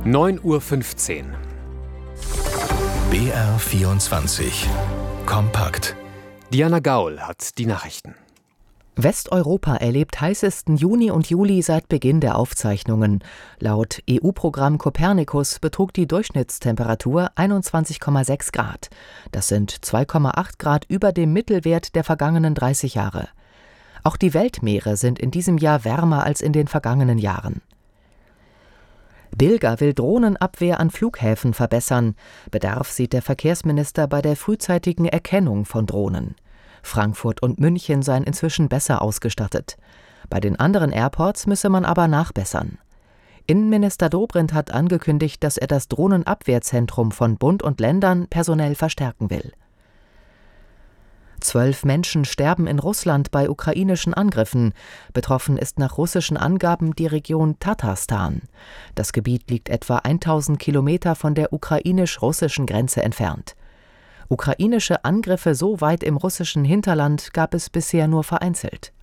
9:15 Uhr. BR24 Kompakt. Diana Gaul hat die Nachrichten. Westeuropa erlebt heißesten Juni und Juli seit Beginn der Aufzeichnungen. Laut EU-Programm Copernicus betrug die Durchschnittstemperatur 21,6 Grad. Das sind 2,8 Grad über dem Mittelwert der vergangenen 30 Jahre. Auch die Weltmeere sind in diesem Jahr wärmer als in den vergangenen Jahren. Bilger will Drohnenabwehr an Flughäfen verbessern. Bedarf sieht der Verkehrsminister bei der frühzeitigen Erkennung von Drohnen. Frankfurt und München seien inzwischen besser ausgestattet. Bei den anderen Airports müsse man aber nachbessern. Innenminister Dobrindt hat angekündigt, dass er das Drohnenabwehrzentrum von Bund und Ländern personell verstärken will. 12 Menschen sterben in Russland bei ukrainischen Angriffen. Betroffen ist nach russischen Angaben die Region Tatarstan. Das Gebiet liegt etwa 1000 Kilometer von der ukrainisch-russischen Grenze entfernt. Ukrainische Angriffe so weit im russischen Hinterland gab es bisher nur vereinzelt.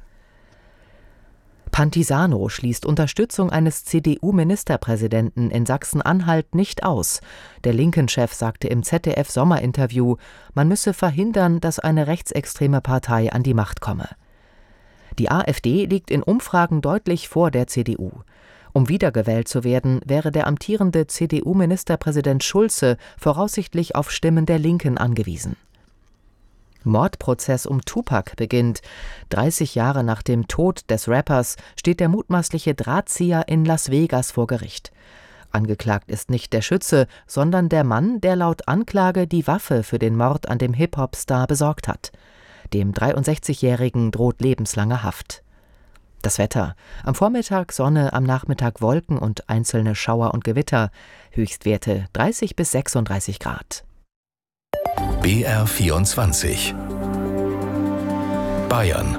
Pantisano schließt Unterstützung eines CDU-Ministerpräsidenten in Sachsen-Anhalt nicht aus. Der Linken-Chef sagte im ZDF-Sommerinterview, man müsse verhindern, dass eine rechtsextreme Partei an die Macht komme. Die AfD liegt in Umfragen deutlich vor der CDU. Um wiedergewählt zu werden, wäre der amtierende CDU-Ministerpräsident Schulze voraussichtlich auf Stimmen der Linken angewiesen. Mordprozess um Tupac beginnt. 30 Jahre nach dem Tod des Rappers steht der mutmaßliche Drahtzieher in Las Vegas vor Gericht. Angeklagt ist nicht der Schütze, sondern der Mann, der laut Anklage die Waffe für den Mord an dem Hip-Hop-Star besorgt hat. Dem 63-Jährigen droht lebenslange Haft. Das Wetter. Am Vormittag Sonne, am Nachmittag Wolken und einzelne Schauer und Gewitter. Höchstwerte 30 bis 36 Grad. BR24 Bayern.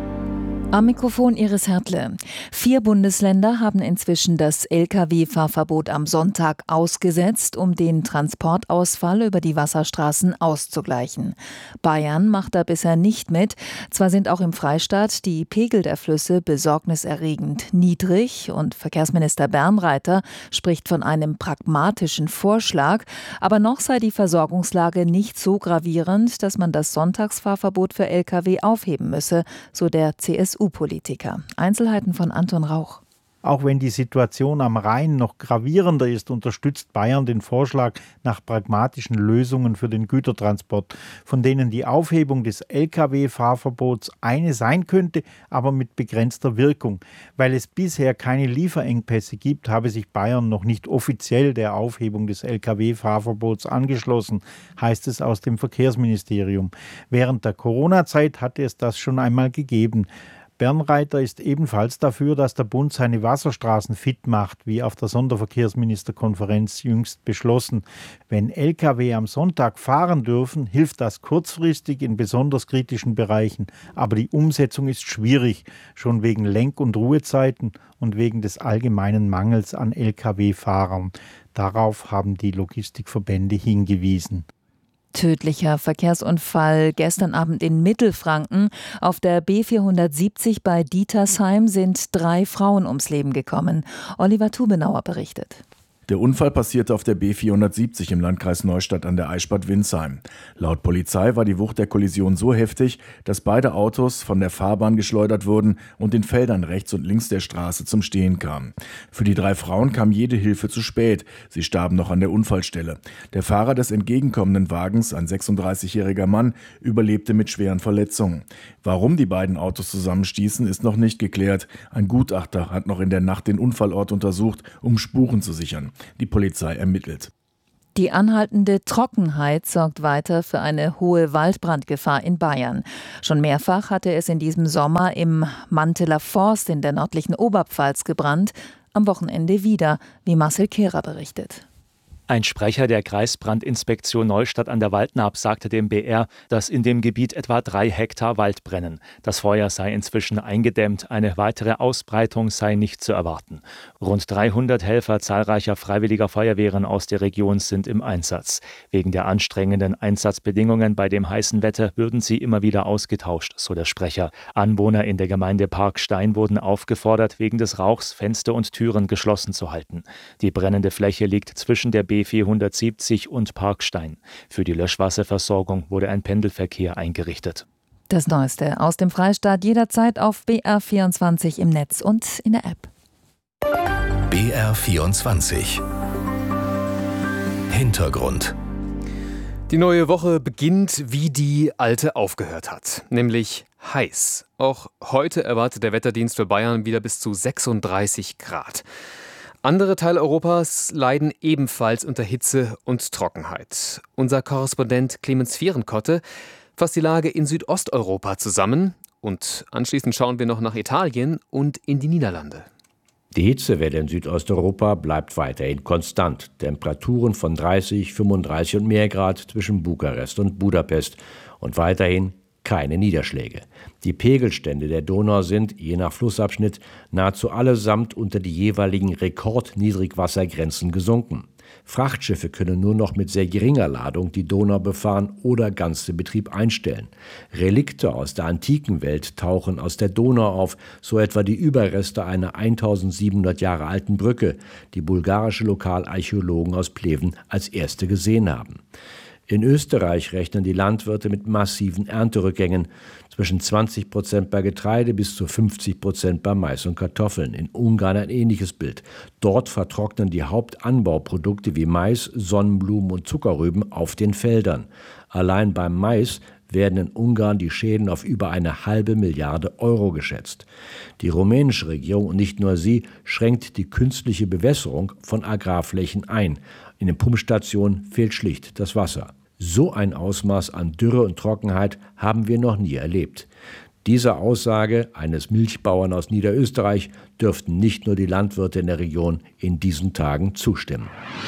Am Mikrofon Iris Hertle. 4 Bundesländer haben inzwischen das Lkw-Fahrverbot am Sonntag ausgesetzt, um den Transportausfall über die Wasserstraßen auszugleichen. Bayern macht da bisher nicht mit. Zwar sind auch im Freistaat die Pegel der Flüsse besorgniserregend niedrig und Verkehrsminister Bernreiter spricht von einem pragmatischen Vorschlag, aber noch sei die Versorgungslage nicht so gravierend, dass man das Sonntagsfahrverbot für Lkw aufheben müsse, so der CSU-Politiker. Einzelheiten von Anton Rauch. Auch wenn die Situation am Rhein noch gravierender ist, unterstützt Bayern den Vorschlag nach pragmatischen Lösungen für den Gütertransport, von denen die Aufhebung des Lkw-Fahrverbots eine sein könnte, aber mit begrenzter Wirkung. Weil es bisher keine Lieferengpässe gibt, habe sich Bayern noch nicht offiziell der Aufhebung des Lkw-Fahrverbots angeschlossen, heißt es aus dem Verkehrsministerium. Während der Corona-Zeit hatte es das schon einmal gegeben. Bernreiter ist ebenfalls dafür, dass der Bund seine Wasserstraßen fit macht, wie auf der Sonderverkehrsministerkonferenz jüngst beschlossen. Wenn Lkw am Sonntag fahren dürfen, hilft das kurzfristig in besonders kritischen Bereichen. Aber die Umsetzung ist schwierig, schon wegen Lenk- und Ruhezeiten und wegen des allgemeinen Mangels an Lkw-Fahrern. Darauf haben die Logistikverbände hingewiesen. Tödlicher Verkehrsunfall gestern Abend in Mittelfranken. Auf der B470 bei Dietersheim sind 3 Frauen ums Leben gekommen. Oliver Tubenauer berichtet. Der Unfall passierte auf der B470 im Landkreis Neustadt an der Eichstätt-Windsheim. Laut Polizei war die Wucht der Kollision so heftig, dass beide Autos von der Fahrbahn geschleudert wurden und in Feldern rechts und links der Straße zum Stehen kamen. Für die 3 Frauen kam jede Hilfe zu spät. Sie starben noch an der Unfallstelle. Der Fahrer des entgegenkommenden Wagens, ein 36-jähriger Mann, überlebte mit schweren Verletzungen. Warum die beiden Autos zusammenstießen, ist noch nicht geklärt. Ein Gutachter hat noch in der Nacht den Unfallort untersucht, um Spuren zu sichern. Die Polizei ermittelt. Die anhaltende Trockenheit sorgt weiter für eine hohe Waldbrandgefahr in Bayern. Schon mehrfach hatte es in diesem Sommer im Manteler Forst in der nördlichen Oberpfalz gebrannt. Am Wochenende wieder, wie Marcel Kehrer berichtet. Ein Sprecher der Kreisbrandinspektion Neustadt an der Waldnaab sagte dem BR, dass in dem Gebiet etwa 3 Hektar Wald brennen. Das Feuer sei inzwischen eingedämmt, eine weitere Ausbreitung sei nicht zu erwarten. Rund 300 Helfer zahlreicher freiwilliger Feuerwehren aus der Region sind im Einsatz. Wegen der anstrengenden Einsatzbedingungen bei dem heißen Wetter würden sie immer wieder ausgetauscht, so der Sprecher. Anwohner in der Gemeinde Parkstein wurden aufgefordert, wegen des Rauchs Fenster und Türen geschlossen zu halten. Die brennende Fläche liegt zwischen der B470 und Parkstein. Für die Löschwasserversorgung wurde ein Pendelverkehr eingerichtet. Das Neueste aus dem Freistaat jederzeit auf BR24 im Netz und in der App. BR24 Hintergrund. Die neue Woche beginnt, wie die alte aufgehört hat, nämlich heiß. Auch heute erwartet der Wetterdienst für Bayern wieder bis zu 36 Grad. Andere Teile Europas leiden ebenfalls unter Hitze und Trockenheit. Unser Korrespondent Clemens Vierenkotte fasst die Lage in Südosteuropa zusammen und anschließend schauen wir noch nach Italien und in die Niederlande. Die Hitzewelle in Südosteuropa bleibt weiterhin konstant. Temperaturen von 30, 35 und mehr Grad zwischen Bukarest und Budapest und weiterhin keine Niederschläge. Die Pegelstände der Donau sind, je nach Flussabschnitt, nahezu allesamt unter die jeweiligen Rekordniedrigwassergrenzen gesunken. Frachtschiffe können nur noch mit sehr geringer Ladung die Donau befahren oder ganz den Betrieb einstellen. Relikte aus der antiken Welt tauchen aus der Donau auf, so etwa die Überreste einer 1700 Jahre alten Brücke, die bulgarische Lokalarchäologen aus Pleven als erste gesehen haben. In Österreich rechnen die Landwirte mit massiven Ernterückgängen, zwischen 20% bei Getreide bis zu 50% bei Mais und Kartoffeln. In Ungarn ein ähnliches Bild. Dort vertrocknen die Hauptanbauprodukte wie Mais, Sonnenblumen und Zuckerrüben auf den Feldern. Allein beim Mais werden in Ungarn die Schäden auf über 1,5 Milliarde Euro geschätzt. Die rumänische Regierung, und nicht nur sie, schränkt die künstliche Bewässerung von Agrarflächen ein. In den Pumpstationen fehlt schlicht das Wasser. So ein Ausmaß an Dürre und Trockenheit haben wir noch nie erlebt. Dieser Aussage eines Milchbauern aus Niederösterreich dürften nicht nur die Landwirte in der Region in diesen Tagen zustimmen.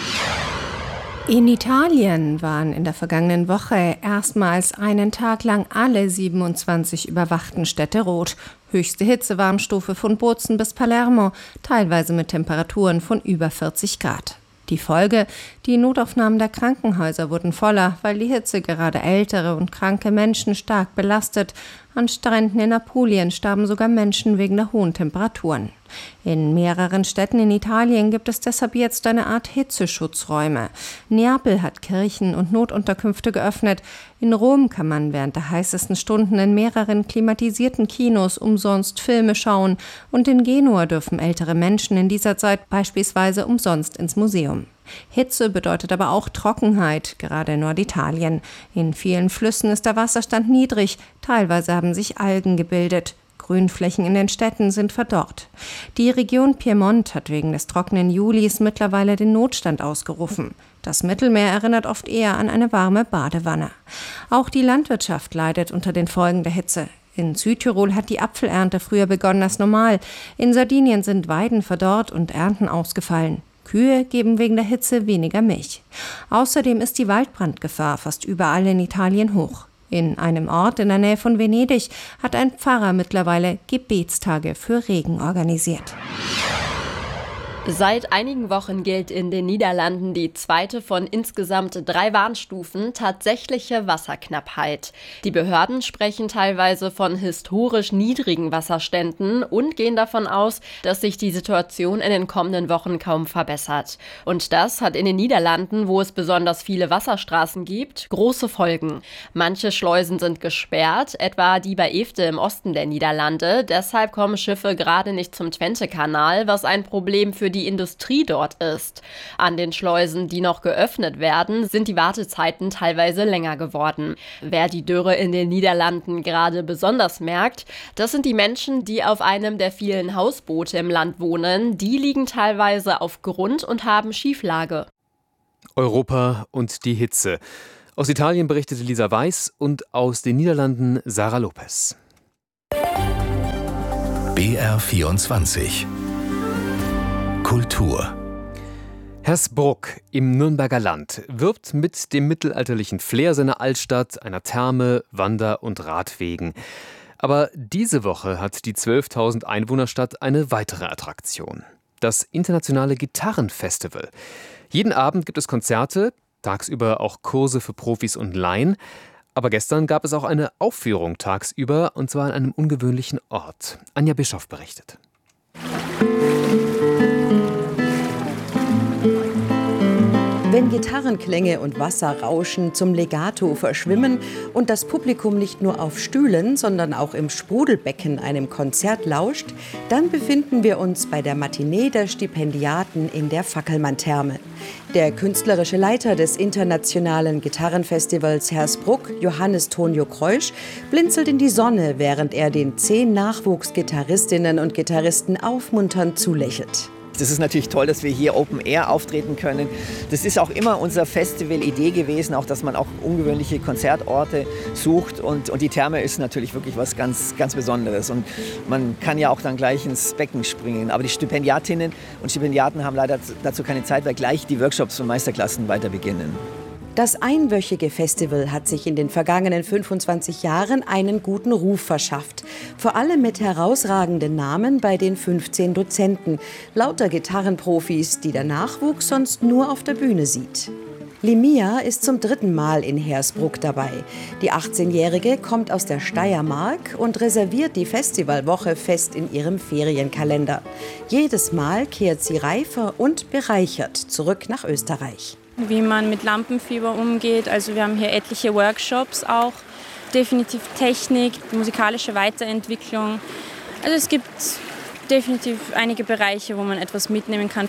In Italien waren in der vergangenen Woche erstmals einen Tag lang alle 27 überwachten Städte rot. Höchste Hitzewarnstufe von Bozen bis Palermo, teilweise mit Temperaturen von über 40 Grad. Die Folge: die Notaufnahmen der Krankenhäuser wurden voller, weil die Hitze gerade ältere und kranke Menschen stark belastet. An Stränden in Apulien starben sogar Menschen wegen der hohen Temperaturen. In mehreren Städten in Italien gibt es deshalb jetzt eine Art Hitzeschutzräume. Neapel hat Kirchen und Notunterkünfte geöffnet. In Rom kann man während der heißesten Stunden in mehreren klimatisierten Kinos umsonst Filme schauen. Und in Genua dürfen ältere Menschen in dieser Zeit beispielsweise umsonst ins Museum. Hitze bedeutet aber auch Trockenheit, gerade in Norditalien. In vielen Flüssen ist der Wasserstand niedrig, teilweise haben sich Algen gebildet. Grünflächen in den Städten sind verdorrt. Die Region Piemont hat wegen des trockenen Julis mittlerweile den Notstand ausgerufen. Das Mittelmeer erinnert oft eher an eine warme Badewanne. Auch die Landwirtschaft leidet unter den Folgen der Hitze. In Südtirol hat die Apfelernte früher begonnen als normal. In Sardinien sind Weiden verdorrt und Ernten ausgefallen. Kühe geben wegen der Hitze weniger Milch. Außerdem ist die Waldbrandgefahr fast überall in Italien hoch. In einem Ort in der Nähe von Venedig hat ein Pfarrer mittlerweile Gebetstage für Regen organisiert. Seit einigen Wochen gilt in den Niederlanden die zweite von insgesamt 3 Warnstufen tatsächliche Wasserknappheit. Die Behörden sprechen teilweise von historisch niedrigen Wasserständen und gehen davon aus, dass sich die Situation in den kommenden Wochen kaum verbessert. Und das hat in den Niederlanden, wo es besonders viele Wasserstraßen gibt, große Folgen. Manche Schleusen sind gesperrt, etwa die bei Efte im Osten der Niederlande. Deshalb kommen Schiffe gerade nicht zum Twente-Kanal, was ein Problem für die Industrie dort ist. An den Schleusen, die noch geöffnet werden, sind die Wartezeiten teilweise länger geworden. Wer die Dürre in den Niederlanden gerade besonders merkt, das sind die Menschen, die auf einem der vielen Hausboote im Land wohnen. Die liegen teilweise auf Grund und haben Schieflage. Europa und die Hitze. Aus Italien berichtete Lisa Weiß und aus den Niederlanden Sarah Lopez. BR24 Kultur. Hersbruck im Nürnberger Land wirbt mit dem mittelalterlichen Flair seiner Altstadt, einer Therme, Wander- und Radwegen. Aber diese Woche hat die 12.000 Einwohnerstadt eine weitere Attraktion: das internationale Gitarrenfestival. Jeden Abend gibt es Konzerte, tagsüber auch Kurse für Profis und Laien. Aber gestern gab es auch eine Aufführung tagsüber, und zwar an einem ungewöhnlichen Ort. Anja Bischoff berichtet. Wenn Gitarrenklänge und Wasserrauschen zum Legato verschwimmen und das Publikum nicht nur auf Stühlen, sondern auch im Sprudelbecken einem Konzert lauscht, dann befinden wir uns bei der Matinee der Stipendiaten in der Fackelmann-Therme. Der künstlerische Leiter des internationalen Gitarrenfestivals Hersbruck, Johannes Tonio Kreusch, blinzelt in die Sonne, während er den 10 Nachwuchsgitarristinnen und Gitarristen aufmunternd zulächelt. Das ist natürlich toll, dass wir hier Open Air auftreten können. Das ist auch immer unsere Festival-Idee gewesen, auch dass man auch ungewöhnliche Konzertorte sucht. Und die Therme ist natürlich wirklich was ganz, ganz Besonderes. Und man kann ja auch dann gleich ins Becken springen. Aber die Stipendiatinnen und Stipendiaten haben leider dazu keine Zeit, weil gleich die Workshops und Meisterklassen weiter beginnen. Das einwöchige Festival hat sich in den vergangenen 25 Jahren einen guten Ruf verschafft. Vor allem mit herausragenden Namen bei den 15 Dozenten. Lauter Gitarrenprofis, die der Nachwuchs sonst nur auf der Bühne sieht. Limia ist zum 3. Mal in Hersbruck dabei. Die 18-Jährige kommt aus der Steiermark und reserviert die Festivalwoche fest in ihrem Ferienkalender. Jedes Mal kehrt sie reifer und bereichert zurück nach Österreich. Wie man mit Lampenfieber umgeht. Also wir haben hier etliche Workshops auch, definitiv Technik, musikalische Weiterentwicklung. Also es gibt definitiv einige Bereiche, wo man etwas mitnehmen kann.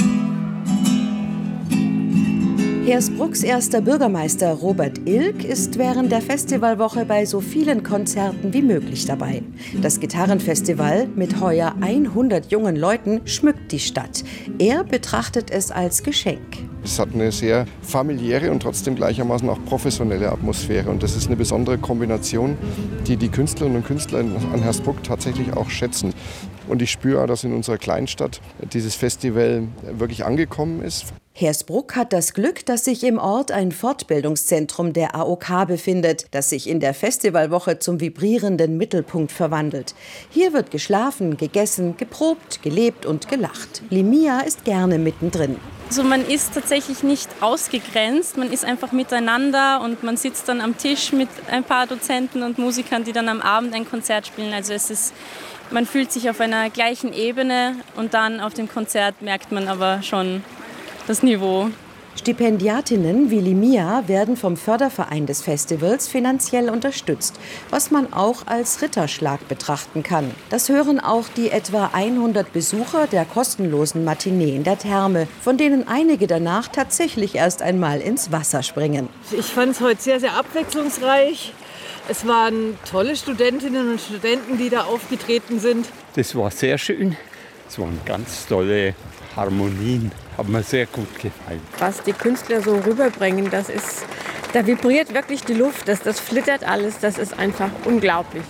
Hersbrucks erster Bürgermeister Robert Ilk ist während der Festivalwoche bei so vielen Konzerten wie möglich dabei. Das Gitarrenfestival mit heuer 100 jungen Leuten schmückt die Stadt. Er betrachtet es als Geschenk. Es hat eine sehr familiäre und trotzdem gleichermaßen auch professionelle Atmosphäre. Und das ist eine besondere Kombination, die die Künstlerinnen und Künstler an Hersbruck tatsächlich auch schätzen. Und ich spüre auch, dass in unserer Kleinstadt dieses Festival wirklich angekommen ist. Hersbruck hat das Glück, dass sich im Ort ein Fortbildungszentrum der AOK befindet, das sich in der Festivalwoche zum vibrierenden Mittelpunkt verwandelt. Hier wird geschlafen, gegessen, geprobt, gelebt und gelacht. Limia ist gerne mittendrin. Also man ist tatsächlich nicht ausgegrenzt, man ist einfach miteinander und man sitzt dann am Tisch mit ein paar Dozenten und Musikern, die dann am Abend ein Konzert spielen. Also man fühlt sich auf einer gleichen Ebene und dann auf dem Konzert merkt man aber schon das Niveau. Stipendiatinnen wie Limia werden vom Förderverein des Festivals finanziell unterstützt, was man auch als Ritterschlag betrachten kann. Das hören auch die etwa 100 Besucher der kostenlosen Matinee in der Therme, von denen einige danach tatsächlich erst einmal ins Wasser springen. Ich fand es heute sehr, sehr abwechslungsreich. Es waren tolle Studentinnen und Studenten, die da aufgetreten sind. Das war sehr schön. Es waren ganz tolle Harmonien. Hat mir sehr gut gefallen. Was die Künstler so rüberbringen, da vibriert wirklich die Luft, das flittert alles, das ist einfach unglaublich.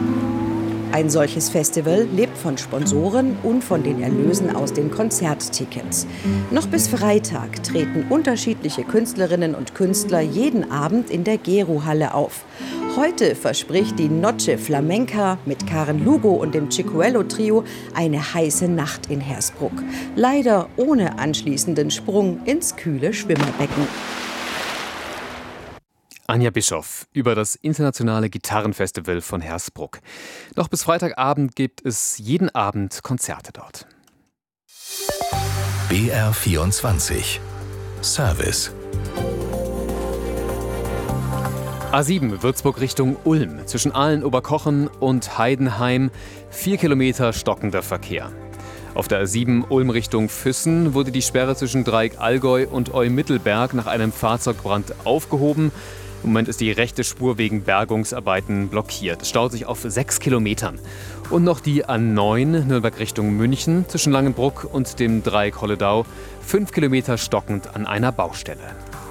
Ein solches Festival lebt von Sponsoren und von den Erlösen aus den Konzerttickets. Noch bis Freitag treten unterschiedliche Künstlerinnen und Künstler jeden Abend in der Gero-Halle auf. Heute verspricht die Noche Flamenca mit Karen Lugo und dem Chicuelo-Trio eine heiße Nacht in Hersbruck. Leider ohne anschließenden Sprung ins kühle Schwimmerbecken. Anja Bischoff über das internationale Gitarrenfestival von Hersbruck. Noch bis Freitagabend gibt es jeden Abend Konzerte dort. BR24 Service. A7 Würzburg Richtung Ulm, zwischen Aalen-Oberkochen und Heidenheim, 4 Kilometer stockender Verkehr. Auf der A7 Ulm Richtung Füssen wurde die Sperre zwischen Dreieck Allgäu und Eu-Mittelberg nach einem Fahrzeugbrand aufgehoben. Im Moment ist die rechte Spur wegen Bergungsarbeiten blockiert. Es staut sich auf 6 Kilometern. Und noch die A9 Nürnberg Richtung München zwischen Langenbruck und dem Dreieck Holledau, 5 Kilometer stockend an einer Baustelle.